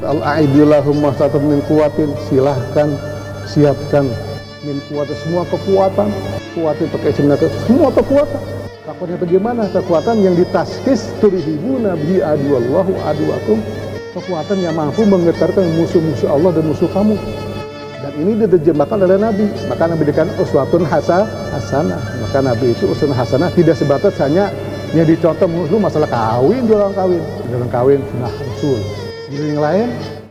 Al-aidulahum mastatun min kuwatin, silahkan siapkan min kuwatin, semua kekuatan. Kuwatin pakai sebenarnya semua kekuatan. Takutnya bagaimana? Kekuatan yang ditaskis turhibuna bi aduallahu aduakum, kekuatan yang mampu menggetarkan musuh-musuh Allah dan musuh kamu. Dan ini diterjemahkan oleh Nabi. Maka Nabi dikatakan uswatun hasanah. Maka Nabi itu uswatun hasanah tidak sebatas hanya yang dicontoh musuh masalah kawin, dalam kawin sunnah Rasul. Yang lain